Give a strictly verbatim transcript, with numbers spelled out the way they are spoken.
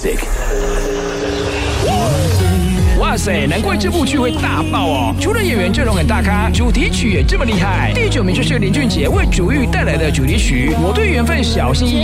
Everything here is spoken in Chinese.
Music。 哇塞，难怪这部剧会大爆哦！除了演员阵容很大咖，主题曲也这么厉害。第九名就是林俊杰为主玉带来的主题曲《我对缘分小心翼翼》。